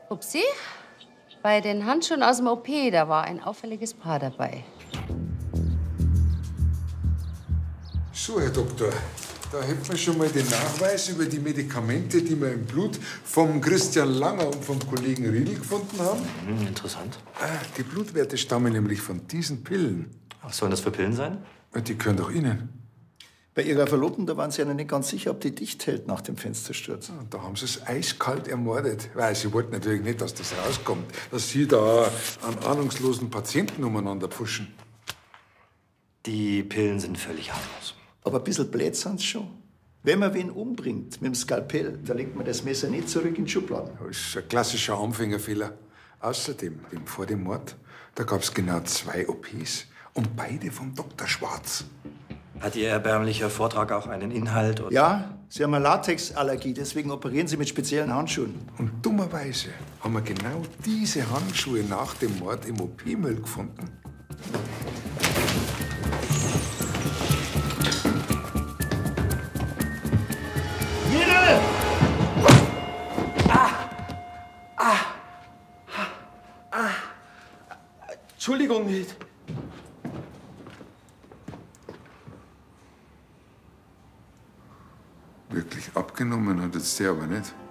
Upsi, bei den Handschuhen aus dem OP, da war ein auffälliges Paar dabei. So, Herr Doktor, da hätten wir schon mal den Nachweis über die Medikamente, die wir im Blut vom Christian Langer und vom Kollegen Riedl gefunden haben. Interessant. Die Blutwerte stammen nämlich von diesen Pillen. Was sollen das für Pillen sein? Die gehören doch Ihnen. Bei Ihrer Verlobten, da waren Sie ja noch nicht ganz sicher, ob die dicht hält nach dem Fenstersturz. Und da haben Sie es eiskalt ermordet. Weil Sie wollten natürlich nicht, dass das rauskommt, dass Sie da an ahnungslosen Patienten umeinander pfuschen. Die Pillen sind völlig harmlos. Aber ein bisschen blöd sind's schon. Wenn man wen umbringt mit dem Skalpell, da legt man das Messer nicht zurück in die Schubladen. Das ist ein klassischer Anfängerfehler. Außerdem, vor dem Mord, da gab es genau 2 OPs. Und beide vom Dr. Schwarz. Hat Ihr erbärmlicher Vortrag auch einen Inhalt? Oder? Ja, Sie haben eine Latexallergie, deswegen operieren Sie mit speziellen Handschuhen. Und dummerweise haben wir genau diese Handschuhe nach dem Mord im OP-Müll gefunden. Entschuldigung nicht. Wirklich abgenommen hat jetzt der aber nicht.